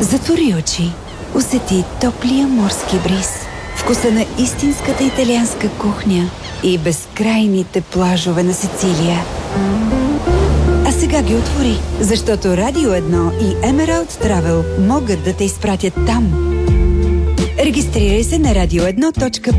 Затвори очи. Усети топлия морски бриз, вкуса на истинската италианска кухня и безкрайните плажове на Сицилия. А сега ги отвори, защото Радио 1 и Emerald Travel могат да те изпратят там. Регистрирай се на radio1.bg.